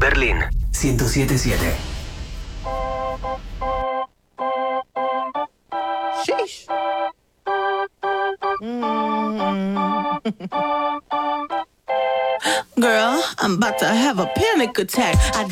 Berlín 107.7. Sheesh. Girl, I'm about to have a panic attack. I